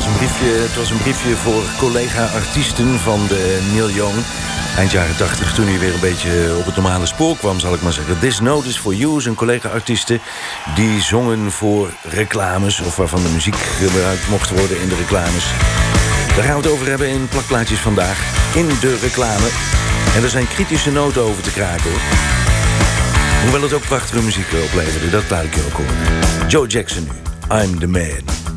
Het was een briefje voor collega-artiesten van de Neil Young. Eind jaren 80, toen hij weer een beetje op het normale spoor kwam, zal ik maar zeggen. This Note is for You, zijn collega-artiesten die zongen voor reclames, of waarvan de muziek gebruikt mocht worden in de reclames. Daar gaan we het over hebben in Plakplaatjes vandaag, in de reclame. En er zijn kritische noten over te kraken, hoor. Hoewel het ook prachtige muziek opleverde, dat laat ik je ook horen. Joe Jackson nu, I'm the Man.